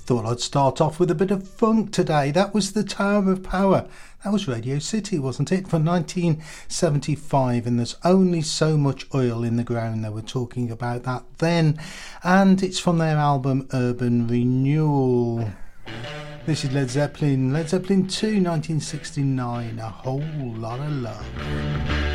Thought I'd start off with a bit of funk today. That was the Tower of Power. That was Radio City, wasn't it? From 1975, and there's only so much oil in the ground. They were talking about that then, and it's from their album Urban Renewal. This is Led Zeppelin 2, 1969, A Whole Lot of Love.